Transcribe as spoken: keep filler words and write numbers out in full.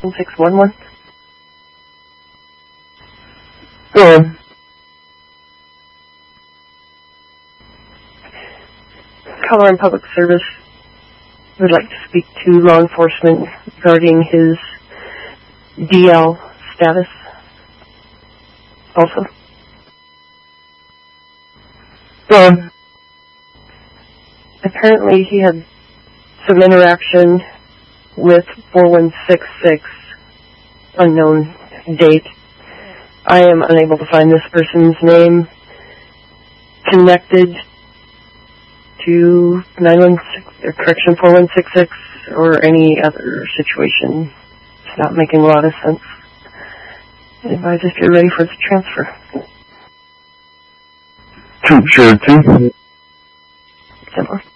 six one one. Go on. Colorado Public Service would like to speak to law enforcement regarding his D L status also. Go on. Apparently he had some interaction with four one six six, unknown date. I am unable to find this person's name connected to nine one six, or correction, four one six six, or any other situation. It's not making a lot of sense. Advise if you're ready for the transfer. Troop Sure two. Similar.